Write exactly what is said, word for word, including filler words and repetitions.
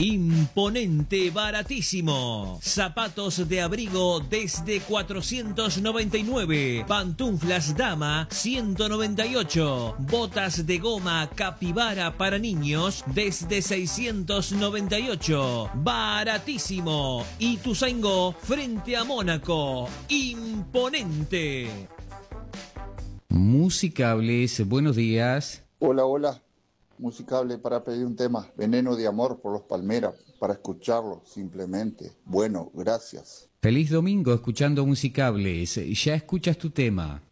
Imponente, baratísimo. Zapatos de abrigo desde cuatrocientos noventa y nueve. Pantuflas dama ciento noventa y ocho. Botas de goma Capibara para niños desde seiscientos noventa y ocho. Baratísimo. Ituzaingó frente a Mónaco. Imponente. Musicables, buenos días. Hola, hola. Musicable para pedir un tema. Veneno de amor por los Palmeras. Para escucharlo, simplemente. Bueno, gracias. Feliz domingo escuchando Musicables. Ya escuchas tu tema.